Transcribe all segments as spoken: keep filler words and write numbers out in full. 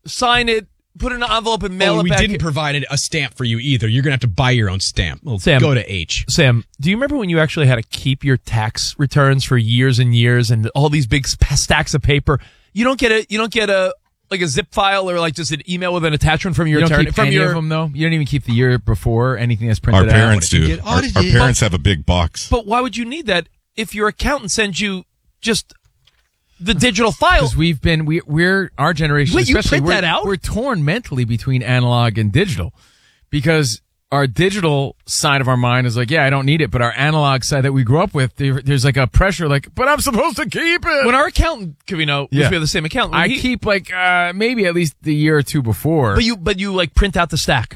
sign it, put it in an envelope, and mail oh, it we back. We didn't provide a stamp for you either. You're going to have to buy your own stamp. Well, Sam, go to H. Sam, do you remember when you actually had to keep your tax returns for years and years and all these big stacks of paper? You don't get a, you don't get a, like a zip file or like just an email with an attachment from your you don't attorney. Keep from any your, of them though. You don't even keep the year before anything that's printed our out. Parents do. Our, our parents but, have a big box. But why would you need that if your accountant sends you just the digital file? Because we've been, we, we're, our generation, Wait, you especially, print we're, that out? we're torn mentally between analog and digital. Because our digital side of our mind is like, yeah, I don't need it. But our analog side that we grew up with, there, there's like a pressure like, but I'm supposed to keep it. When our accountant, Kavino, Yeah. we have the same account. I he, keep like, uh, maybe at least the year or two before. But you, but you like print out the stack.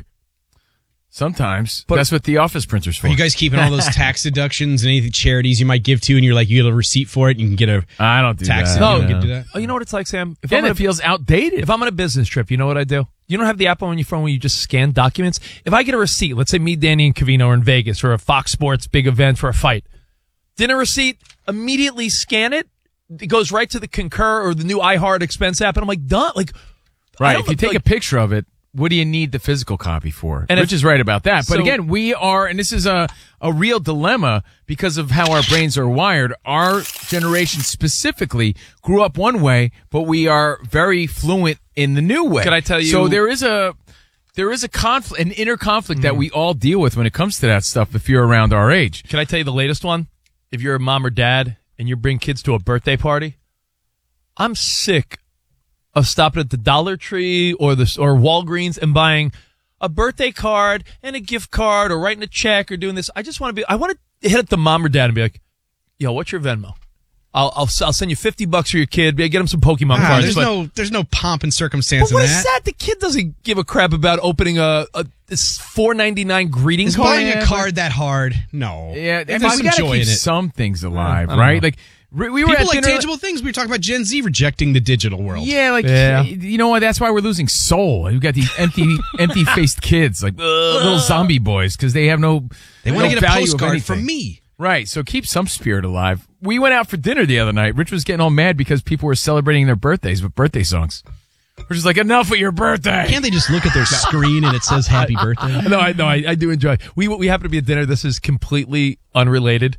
Sometimes. But- That's what the office printer's for. Are you guys keeping all those tax deductions and any charities you might give to, and you're like, you get a receipt for it, and you can get a I don't do tax. that. No. You can do that. Oh, you know what it's like, Sam? If Then I'm on it feels outdated. If I'm on a business trip, you know what I do? You don't have the app on your phone where you just scan documents? If I get a receipt, let's say me, Danny, and Kavino are in Vegas for a Fox Sports big event for a fight. Dinner receipt, immediately scan it. It goes right to the Concur or the new iHeart expense app. And I'm like, done. Like, I Right. don't If you take like, a picture of it, what do you need the physical copy for? And Which if- is right about that. But so- again, we are, and this is a, a real dilemma because of how our brains are wired. Our generation specifically grew up one way, but we are very fluent in the new way. Can I tell you- So there is a, there is a conflict, an inner conflict that we all deal with when it comes to that stuff if you're around our age. Can I tell you the latest one? If you're a mom or dad and you bring kids to a birthday party, I'm sick of stopping at the Dollar Tree or the or Walgreens and buying a birthday card and a gift card or writing a check or doing this. I just want to be. I want to hit up the mom or dad and be like, "Yo, what's your Venmo? I'll I'll, I'll send you fifty bucks for your kid. Get him some Pokemon Ah, cards." there's but, no, there's no pomp and circumstance but what in is that. that? The kid doesn't give a crap about opening a, a this four ninety-nine greeting Is card. buying a card that hard? No. Yeah, There's and we some gotta joy keep in it. some things alive, I don't right? know. Like we we were People at like dinner. tangible things. We were talking about Gen Z rejecting the digital world. Yeah, like Yeah. you know what? That's why we're losing soul. We've got these empty, empty-faced kids, like little zombie boys, because they have no. They want no to get a value of postcard from anything. me. Right. So keep some spirit alive. We went out for dinner the other night. Rich was getting all mad because people were celebrating their birthdays with birthday songs. We're just like, enough of your birthday. Can't they just look at their screen and it says happy birthday? No, I no, I, I do enjoy. We we happen to be at dinner. This is completely unrelated.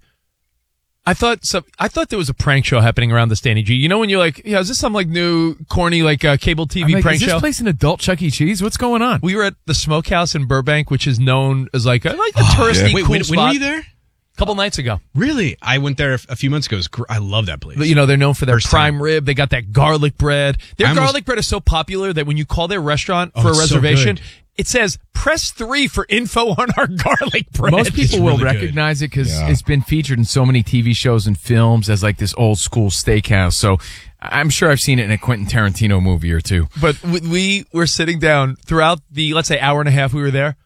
I thought some. I thought there was a prank show happening around this, Danny G. You know when you're like, yeah, is this some like new corny like uh, cable T V I'm like, prank is this show? place an adult Chuck E. Cheese? What's going on? We were at the Smokehouse in Burbank, which is known as like a, like a touristy yeah. Wait, cool when, spot. when were you there? A couple nights ago. Really? I went there a a few months ago. It was gr- I love that place. But, you know, they're known for their First prime time. rib. They got that garlic bread. Their I almost- garlic bread is so popular that when you call their restaurant Oh, for a it's so reservation, good. it says press three for info on our garlic bread. Most people will really good. recognize it because Yeah. it's been featured in so many T V shows and films as like this old school steakhouse. So I'm sure I've seen it in a Quentin Tarantino movie or two. But we- we were sitting down throughout the, let's say, hour and a half we were there.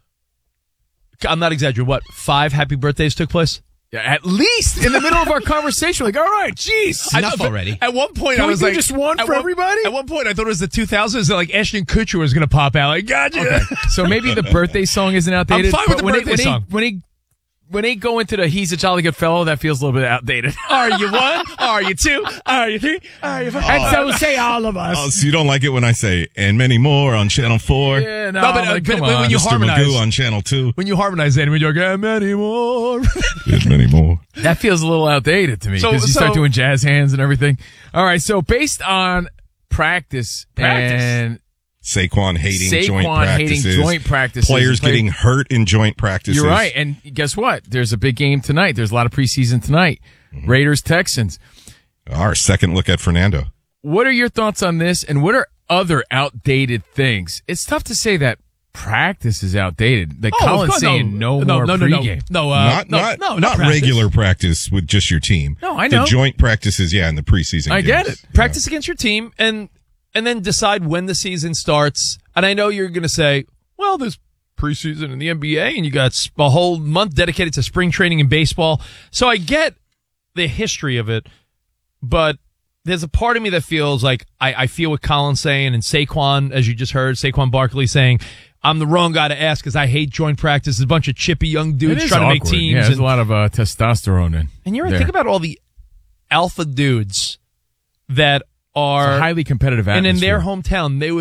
I'm not exaggerating. What, five happy birthdays took place? Yeah, at least in the middle of our conversation, like, all right, jeez. Enough I- already. At one point, Can I we was do like, just one at for everybody? At one point, I thought it was the two thousands that like Ashton Kutcher was going to pop out. Like, gotcha. So maybe the birthday song isn't outdated. I'm fine with but the when birthday they, when song. They, when they when they go into the "He's a Jolly Good Fellow," that feels a little bit outdated. Are you one? Are you two? Are you three? Are you four? And so say all of us. Oh, so you don't like it when I say, and many more on Channel four? Yeah, no, No, but, uh, like, but come when on. you Mister harmonize- Magoo on Channel two. When you harmonize that, and when you're like, "And many more." And many more. That feels a little outdated to me So- because you start so- doing jazz hands and everything. All right, so based on practice, Practice. and Saquon hating joint Saquon hating practices. joint practices. Players Play- getting hurt in joint practices. You're right. And guess what? There's a big game tonight. There's a lot of preseason tonight. Raiders, Texans. Our second look at Fernando. What are your thoughts on this? And what are other outdated things? It's tough to say that practice is outdated. Like Oh, of Colin's course, saying no, no, more no, no, no, pregame. no, uh, not no, not, no, not practice. regular practice with just your team. No, I know. The joint practices, yeah, in the preseason I get games. it. Practice against your team, and and then decide when the season starts. And I know you're going to say, well, there's preseason in the N B A, and you got a whole month dedicated to spring training in baseball. So I get the history of it, but there's a part of me that feels like I, I feel what Colin's saying, and Saquon, as you just heard, Saquon Barkley saying, I'm the wrong guy to ask because I hate joint practice. There's a bunch of chippy young It dudes is trying to make awkward. teams. Yeah, there's and, a lot of uh, testosterone in. and you're there. think about all the alpha dudes that It's are a highly competitive and atmosphere. in their hometown, they would